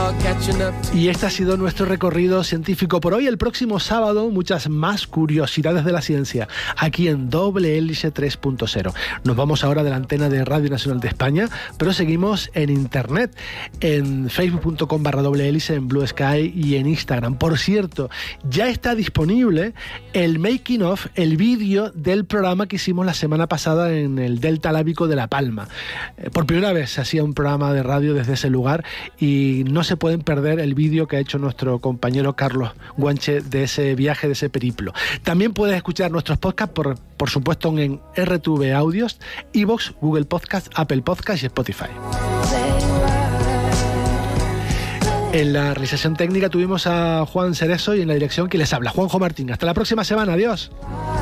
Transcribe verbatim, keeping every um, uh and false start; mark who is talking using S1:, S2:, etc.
S1: Y este ha sido nuestro recorrido científico por hoy. El próximo sábado, muchas más curiosidades de la ciencia, aquí en Doble Hélice tres punto cero. Nos vamos ahora de la antena de Radio Nacional de España, pero seguimos en internet, en facebook punto com barra doble hélice, en Blue Sky y en Instagram. Por cierto, ya está disponible el making of, el vídeo del programa que hicimos la semana pasada en el Delta Lábico de La Palma. Por primera vez se hacía un programa de radio desde ese lugar y no se pueden perder el vídeo que ha hecho nuestro compañero Carlos Guanche de ese viaje, de ese periplo. También puedes escuchar nuestros podcasts, por, por supuesto, en R T V Audios, iVoox, Google Podcast, Apple Podcast y Spotify. En la realización técnica tuvimos a Juan Cerezo y en la dirección que les habla, Juanjo Martín. Hasta la próxima semana. Adiós.